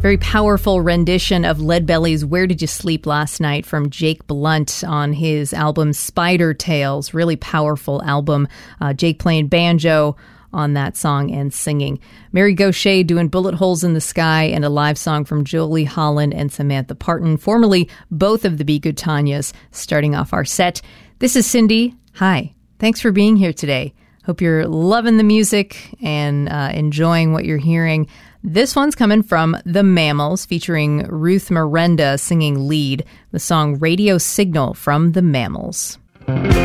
Very powerful rendition of Leadbelly's Where Did You Sleep Last Night from Jake Blunt on his album Spider Tales. Really powerful album. Jake playing banjo on that song and singing. Mary Gauthier doing Bullet Holes in the Sky and a live song from Jolie Holland and Samantha Parton, formerly both of the Be Good Tanyas, starting off our set. This is Cindy. Hi. Thanks for being here today. Hope you're loving the music and enjoying what you're hearing. This one's coming from The Mammals, featuring Ruth Miranda singing lead, the song Radio Signal from The Mammals.